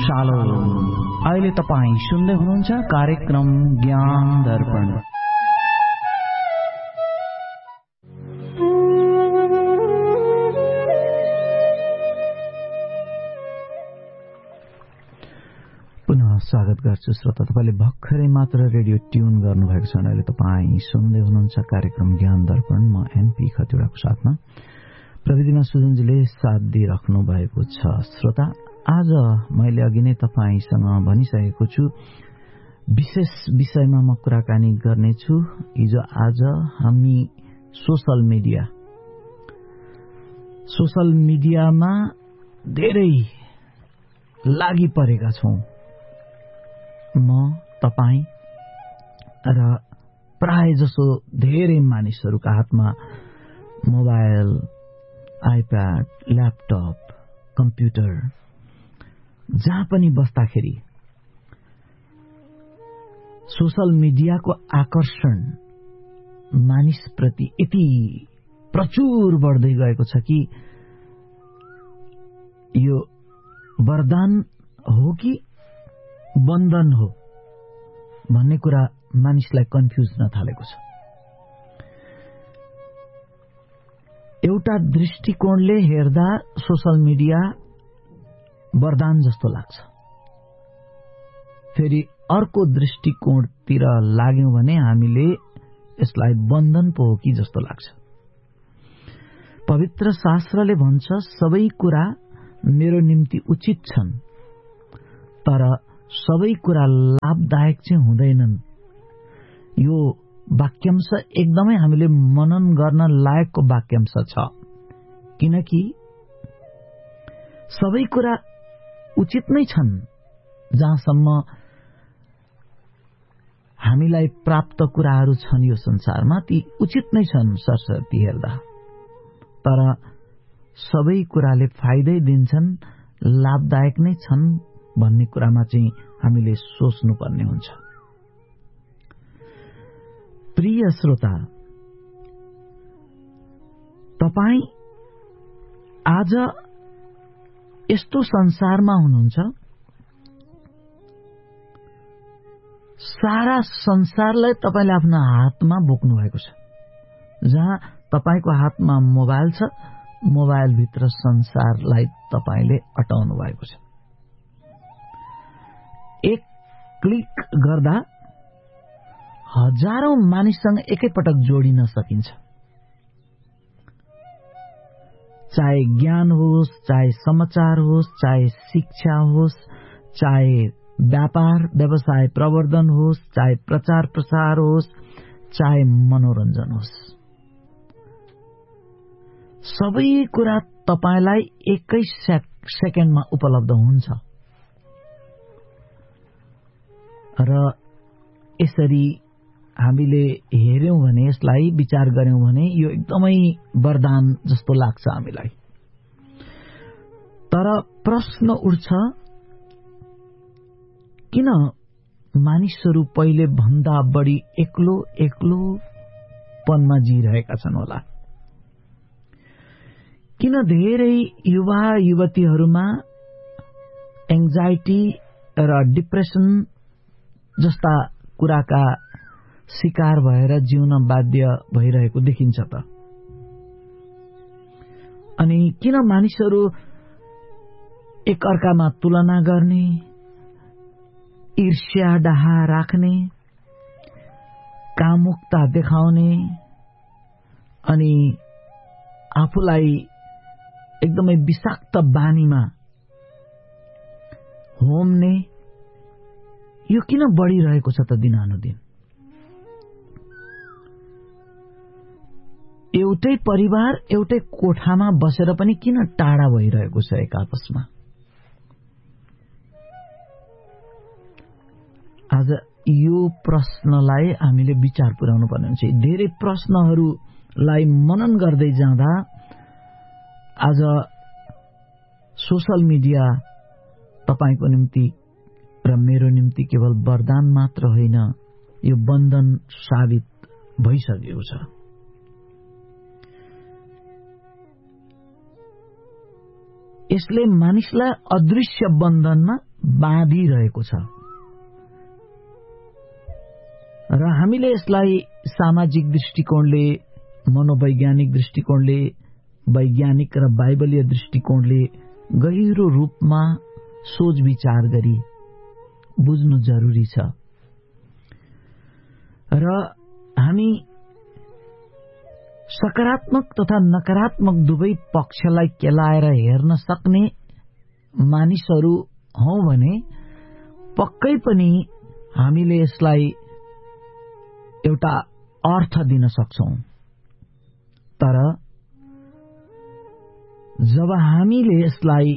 Shalom. अहिले तपाईं सुन्दै हुनुहुन्छ कार्यक्रम ज्ञान दर्पण। पुनः स्वागत गर्छु श्रोता। तपाईले भर्खरै मात्र रेडियो ट्युन गर्नुभएको छ। अहिले तपाईं सुन्दै हुनुहुन्छ कार्यक्रम ज्ञान दर्पण। म एनपी खतिवड़ाको साथमा प्रविधिमा सुजनजीले साथ दिइराख्नु भएको छ। श्रोता, आज मैले अघि नै तपाईसँग भनिसकेको छु, विशेष विषयमा म कुराकानी गर्नेछु। हिजो आज हामी सोशल मिडियामा धेरै लागि परेका छौं। म, तपाई र प्राय जसो धेरै मानिसहरूका हातमा मोबाइल, आइप्याड, ल्यापटप, कम्प्युटर, जहाँ पनि बस्दाखेरि सोशल मिडियाको आकर्षण मानिसप्रति यति प्रचुर बढ्दै गएको छ कि यो वरदान हो कि बन्धन हो भन्ने कुरा मानिसलाई कन्फ्युज हुन थालेको छ। एउटा दृष्टिकोणले हेर्दा सोशल मिडिया वरदान जस्तो लाग्छ, फेरि अर्को दृष्टिकोणतिर लाग्यौं भने हामीले यसलाई बन्धन पो हो कि जस्तो लाग्छ। पवित्र शास्त्रले भन्छ, सबै कुरा मेरो निम्ति उचित छन्, तर सबै कुरा लाभदायक चाहिँ हुँदैनन्। यो वाक्यांश एकदमै हामीले मनन गर्न लायकको वाक्यांश छ, किनकि सबै कुरा उचित नै छन् जहाँसम्म हामीलाई प्राप्त कुराहरू छन् यो संसारमा, ती उचित नै छन् सरस्वती हेर्दा। तर सबै कुराले फाइदै दिन्छन्, लाभदायक नै छन् भन्ने कुरामा चाहिँ हामीले सोच्नुपर्ने हुन्छ। प्रिय श्रोता, तपाई आज यस्तो संसारमा हुनुहुन्छ, सारा संसारलाई तपाईले आफ्नो हातमा बोक्नु भएको छ। जहाँ तपाईको हातमा मोबाइल छ, मोबाइलभित्र संसारलाई तपाईले अटाउनु भएको छ। एक क्लिक गर्दा हजारौं मानिससँग एकैपटक जोडिन सकिन्छ। चाहे ज्ञान होस्, चाहे समाचार होस्, चाहे शिक्षा होस्, चाहे व्यापार व्यवसाय प्रवर्धन होस्, चाहे प्रचार प्रसार होस्, चाहे मनोरञ्जन होस्, सबै कुरा तपाईलाई एकै सेकेन्डमा उपलब्ध हुन्छ। र यसरी हामीले हेर्यौं भने, यसलाई विचार गर्यौं भने यो एकदमै वरदान जस्तो लाग्छ हामीलाई। तर प्रश्न उठ्छ, किन मानिसहरू पहिले भन्दा बढी एक्लोपनमा जिरहेका छन् होला? किन धेरै युवा युवतीहरूमा एङ्जाइटी र डिप्रेसन जस्ता कुराका शिकार भएर जिउन बाध्य भइरहेको देखिन्छ त? अनि किन मानिसहरू एक अर्कामा तुलना गर्ने, ईर्ष्या डाहा राख्ने, कामुकता देखाउने अनि आफूलाई एकदमै विषाक्त बानीमा होम्ने, यो किन बढिरहेको छ त दिनानुदिन? एउटै परिवार एउटै कोठामा बसेर पनि किन टाढा भइरहेको छ एक आपसमा? आज यो प्रश्नलाई हामीले विचार पुर्याउनु पर्ने हुन्छ। धेरै प्रश्नहरूलाई मनन गर्दै जाँदा आज सोशल मिडिया तपाईको निम्ति र मेरो निम्ति केवल वरदान मात्र होइन, यो बन्धन साबित भइसकेको छ। यसले मानिसलाई अदृश्य बन्धनमा बाँधिरहेको छ र हामीले यसलाई सामाजिक दृष्टिकोणले, मनोवैज्ञानिक दृष्टिकोणले, वैज्ञानिक र बाइबलीय दृष्टिकोणले गहिरो रूपमा सोच विचार गरी बुझ्नु जरुरी छ र हामी सकारात्मक तथा नकारात्मक दुवै पक्षलाई केलाएर हेर्न सक्ने मानिसहरू हौं भने पक्कै पनि हामीले यसलाई एउटा अर्थ दिन सक्छौं। तर जब हामीले यसलाई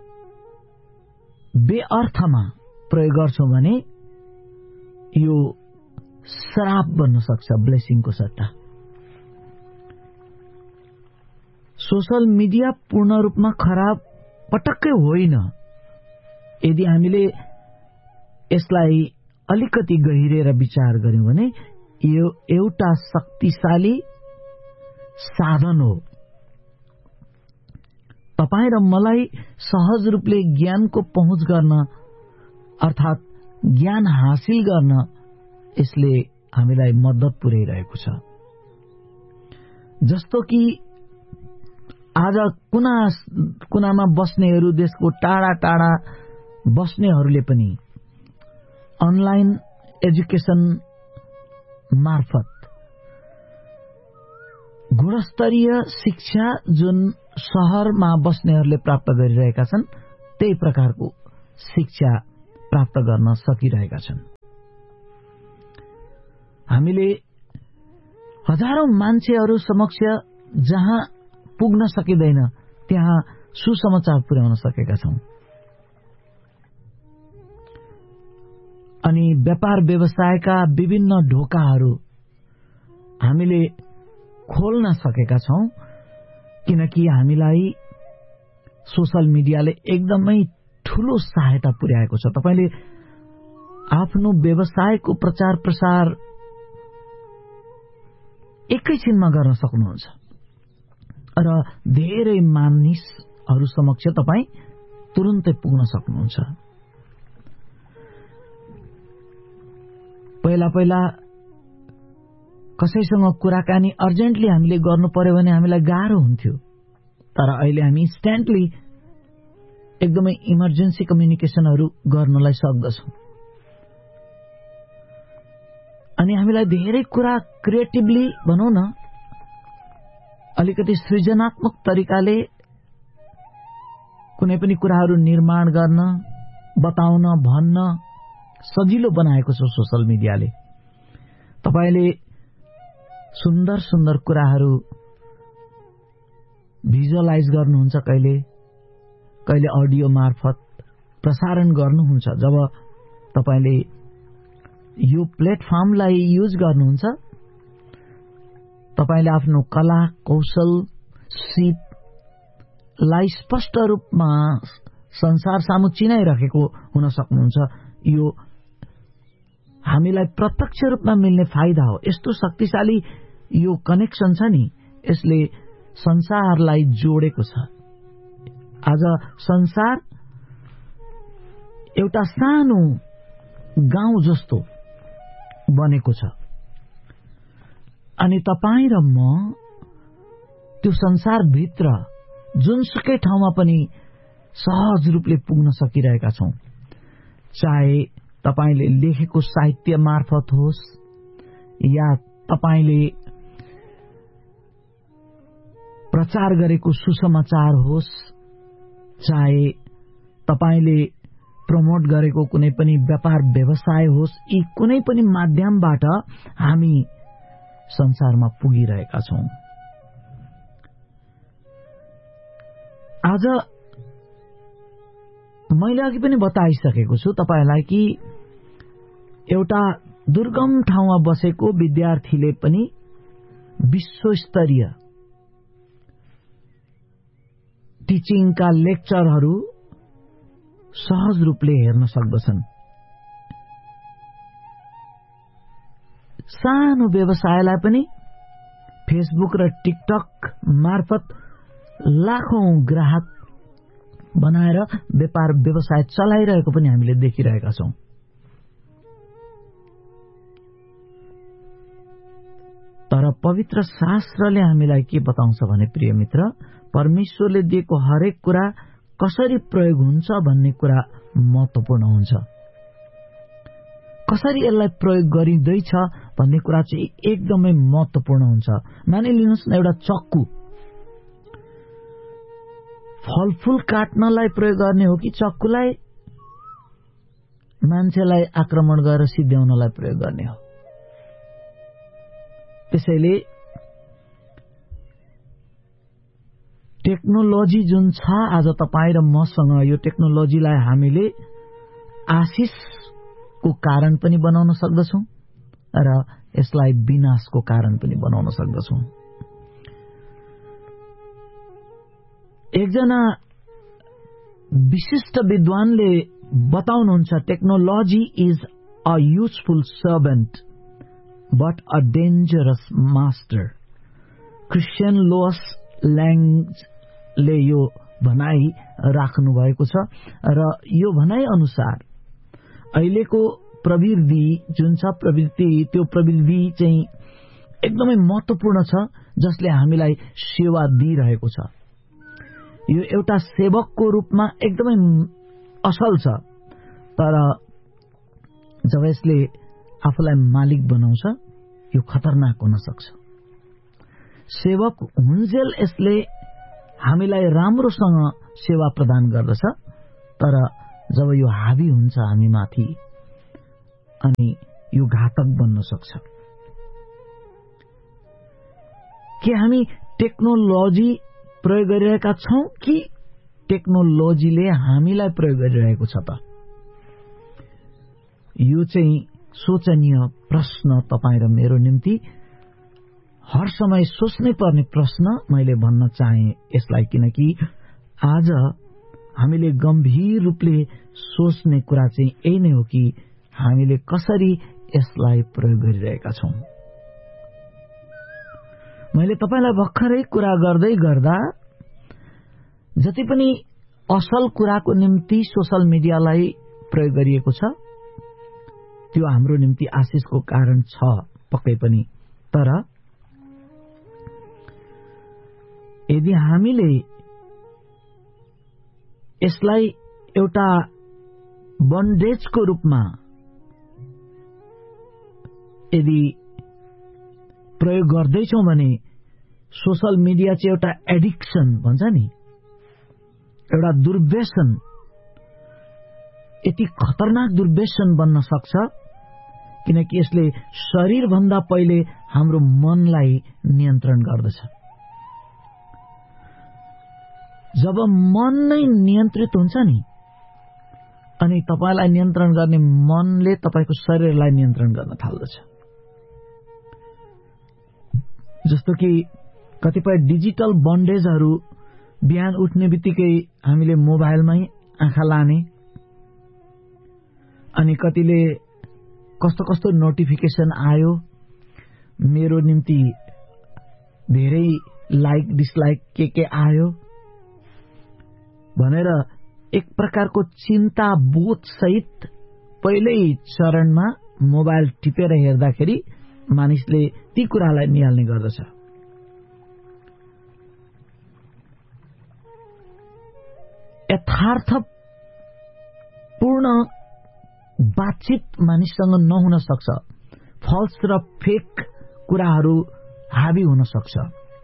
बेअर्थमा प्रयोग गर्छौं भने यो श्राप बन्न सक्छ, ब्लेसिङको सट्टा। सोशल मिडिया पूर्ण रूपमा खराब पटक्कै होइन यदि हामीले यसलाई अलिकति गहिरेर विचार गर्यौं भने यो एउटा शक्तिशाली साधन हो। तपाई र मलाई सहज रूपले ज्ञानको पहुँच गर्न अर्थात ज्ञान हासिल गर्न यसले हामीलाई मद्दत पुर्याइरहेको छ। जस्तो कि आज कुनामा बस्नेहरू, देशको टाढा टाढा बस्नेहरूले पनि अनलाइन एजुकेसन मार्फत गुणस्तरीय शिक्षा जुन शहरमा बस्नेहरूले प्राप्त गरिरहेका छन् त्यही प्रकारको शिक्षा प्राप्त गर्न सकिरहेका छन्। हामीले हजारौं मान्छेहरू समक्ष जहाँ पुग्न सकिँदैन त्यहाँ सुसमाचार पुर्याउन सकेका छौं। अनि व्यापार व्यवसायका विभिन्न ढोकाहरू हामीले खोल्न सकेका छौं किनकि हामीलाई सोशल मिडियाले एकदमै ठूलो सहायता पुर्याएको छ। तपाईले आफ्नो व्यवसायको प्रचार प्रसार एकैछिनमा गर्न सक्नुहुन्छ र धेरै मानिसहरू समक्ष तपाई तुरुन्तै पुग्न सक्नुहुन्छ। पहिला कसैसँग कुराकानी अर्जेन्टली हामीले गर्नु पर्यो भने हामीलाई गाह्रो हुन्थ्यो, तर अहिले हामी इन्स्ट्यान्टली एकदमै इमर्जेन्सी कम्युनिकेसनहरू गर्नलाई सक्दछौं। अनि हामीलाई धेरै कुरा क्रिएटिभली भनौं न, अलिकति सृजनात्मक तरिकाले कुनै पनि कुराहरू निर्माण गर्न, बताउन, भन्न सजिलो बनाएको छ सोशल मिडियाले। तपाईले सुन्दर सुन्दर कुराहरू भिजुअलाइज गर्नुहुन्छ, कहिले अडियो मार्फत प्रसारण गर्नुहुन्छ। जब तपाईले यो प्लेटफर्मलाई युज गर्नुहुन्छ तपाईले आफ्नो कला कौशल सिपलाई स्पष्ट रूपमा संसार सामु चिनाइराखेको हुन सक्नुहुन्छ। यो हामीलाई प्रत्यक्ष रूपमा मिल्ने फाइदा हो। यस्तो शक्तिशाली यो कनेक्सन छ नि, यसले संसारलाई जोडेको छ। आज संसार एउटा सानो गाउँ जस्तो बनेको छ अनि तपाई र म त्यो संसार भित्र जुनसुकै ठाउँमा पनि सहज रूपले पुग्न सकिरहेका छौं। चाहे तपाईले लेखेको साहित्य मार्फत होस् या तपाईले प्रचार गरेको सुसमाचार होस्, चाहे तपाईले प्रमोट गरेको कुनै पनि व्यापार व्यवसाय होस्, यी कुनै पनि माध्यमबाट हामी संसारमा पुगिरहेका छौं। आज मैले अघि पनि बताइसकेको छु तपाईलाई कि एउटा दुर्गम ठाउँमा बसेको विद्यार्थीले पनि विश्वस्तरीय टिचिङका लेक्चरहरू सहज रूपले हेर्न सक्दछन्। सानो व्यवसायलाई पनि फेसबुक र टिकटक मार्फत लाखौं ग्राहक बनाएर व्यापार व्यवसाय चलाइरहेको पनि हामीले देखिरहेका छौं। तर पवित्र शास्त्रले हामीलाई के बताउँछ भने प्रिय मित्र, परमेश्वरले दिएको हरेक कुरा कसरी प्रयोग हुन्छ भन्ने कुरा महत्त्वपूर्ण हुन्छ। कसरी यसलाई प्रयोग गरिँदैछ भन्ने कुरा चाहिँ एकदमै महत्त्वपूर्ण हुन्छ। मानिलिनुहोस् न, एउटा चक्कु फलफूल काट्नलाई प्रयोग गर्ने हो कि चक्कुलाई मान्छेलाई आक्रमण गरेर सिध्याउनलाई प्रयोग गर्ने हो? त्यसैले टेक्नोलोजी जुन छ आज तपाईँ र मसँग, यो टेक्नोलोजीलाई हामीले आशिषको कारण पनि बनाउन सक्दछौं र यसलाई विनाशको कारण पनि बनाउन सक्दछौं। एकजना विशिष्ट विद्वानले बताउनुहुन्छ, technology is a useful servant but a dangerous master. Christian loss ल्याङ्गले यो भनाई राख्नु भएको छ र यो भनाई अनुसार अहिलेको प्रवृत्ति जुन छ, त्यो प्रवृत्ति चाहिँ एकदमै महत्त्वपूर्ण छ, जसले हामीलाई सेवा दिइरहेको छ। यो एउटा सेवकको रूपमा एकदमै असल छ, तर जब यसले आफूलाई मालिक बनाउँछ यो खतरनाक हुन सक्छ। सेवक हुन्जेल यसले हामीलाई राम्रोसँग सेवा प्रदान गर्दछ, तर जब यो हावी हुन्छ हामीमाथि अनि यो घातक बन्न सक्छ। के हामी टेक्नोलोजी प्रयोग गरिरहेका छौं कि टेक्नोलोजीले हामीलाई प्रयोग गरिरहेको छ त? यो चाहिँ सोचनीय प्रश्न तपाईँ र मेरो निम्ति हर समय सोच्नै पर्ने प्रश्न मैले भन्न चाहे यसलाई, किनकि आज हामीले गम्भीर रूपले सोच्ने कुरा चाहिँ यही नै हो कि हामीले कसरी यसलाई प्रयोग गरिरहेका छौं। मैले तपाईलाई भर्खरै कुरा गर्दै गर्दा जति पनि असल कुराको निम्ति सोशल मिडियालाई प्रयोग गरिएको छ त्यो हाम्रो निम्ति आशिषको कारण छ पक्कै पनि, तर यदि हामीले यसलाई एउटा बन्डेजको रूपमा यदि प्रयोग गर्दैछौं भने सोशल मिडिया चाहिँ एउटा एडिक्सन भन्छ नि, एउटा दुर्व्यसन, यति खतरनाक दुर्व्यसन बन्न सक्छ किनकि यसले शरीर भन्दा पहिले हाम्रो मनलाई नियन्त्रण गर्दछ। जब मन नै नियन्त्रित हुन्छ नि, अनि तपाईलाई नियन्त्रण गर्ने मनले तपाईको शरीरलाई नियन्त्रण गर्न थाल्दछ। जस्तो कि कतिपय डिजिटल बन्डेजहरू बिहान उठ्ने बित्तिकै हामीले मोबाइलमै आँखा लाने, अनि कतिले कस्तो कस्तो नोटिफिकेसन आयो, मेरो निम्ति धेरै लाइक डिसलाइक के आयो भनेर एक प्रकारको चिन्ता बोध सहित पहिल्यै चरणमा मोबाइल टिपेर हेर्दाखेरि मानिसले ती कुरालाई निहाल्ने गर्दछ। यथार्थपूर्ण बातचित मानिससँग नहुन सक्छ, फल्स र फेक कुराहरू हावी हुन सक्छ।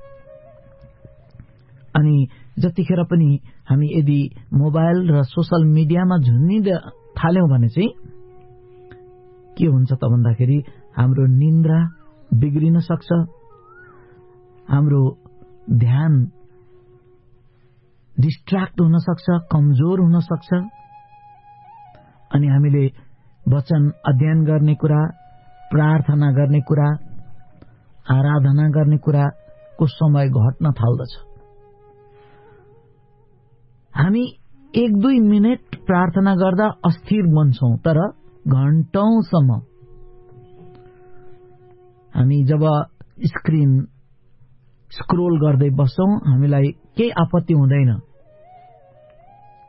अनि जतिखेर पनि हामी यदि मोबाइल र सोशल मिडियामा झुन्डिन थाल्यौं भने चाहिँ के हुन्छ त भन्दाखेरि हाम्रो निन्द्रा बिग्रिन सक्छ, हाम्रो ध्यान डिस्ट्र्याक्ट हुन सक्छ, कमजोर हुन सक्छ, अनि हामीले वचन अध्ययन गर्ने कुरा, प्रार्थना गर्ने कुरा, आराधना गर्ने कुराको समय घट्न थाल्दछ। हामी 1-2 मिनेट प्रार्थना गर्दा अस्थिर बन्छौं, तर घण्टौंसम्म हामी जब स्क्रिन स्क्रोल गर्दै बस्छौं हामीलाई केही आपत्ति हुँदैन,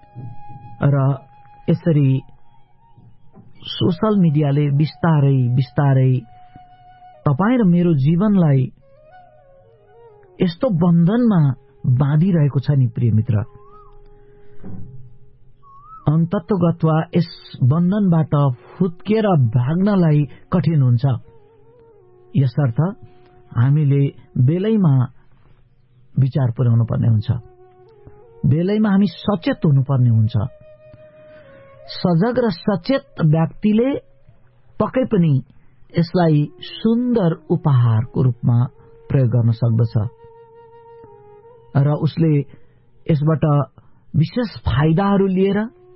र यसरी सोशल मिडियाले बिस्तारै बिस्तारै तपाईँ र मेरो जीवनलाई यस्तो बन्धनमा बाँधिरहेको छ नि प्रिय मित्र, अन्ततगतवा यस बन्धनबाट फुत्केर भाग्नलाई कठिन हुन्छ। यसर्थ हामीले बेलैमा विचार पुर्याउनु पर्ने हुन्छ, बेलैमा हामी सचेत हुनुपर्ने हुन्छ। सजग र सचेत व्यक्तिले पक्कै पनि यसलाई सुन्दर उपहारको रूपमा प्रयोग गर्न सक्दछ र उसले यसबाट विशेष फाइदाहरू लिएर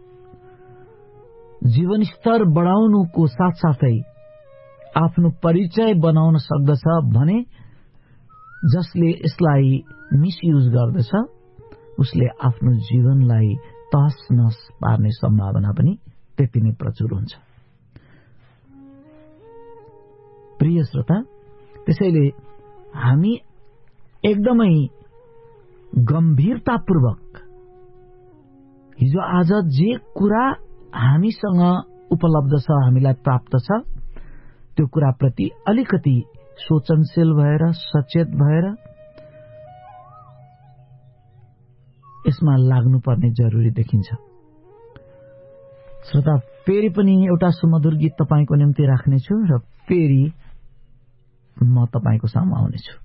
जीवनस्तर बढाउनुको साथसाथै आफ्नो परिचय बनाउन सक्दछ भने जसले यसलाई मिसयुज गर्दछ उसले आफ्नो जीवनलाई तहस नहस पार्ने सम्भावना पनि त्यति नै प्रचुर हुन्छ। प्रिय श्रोता, त्यसैले हामी एकदमै गम्भीरतापूर्वक हिजो आज जे कुरा हामीसँग उपलब्ध छ, हामीलाई प्राप्त छ, त्यो कुराप्रति अलिकति सोचनशील भएर सचेत भएर यसमा लाग्नुपर्ने जरुरी देखिन्छ। श्रोता, फेरि पनि एउटा सुमधुर गीत तपाईको निम्ति राख्नेछु र फेरि म तपाईको सामु आउनेछु।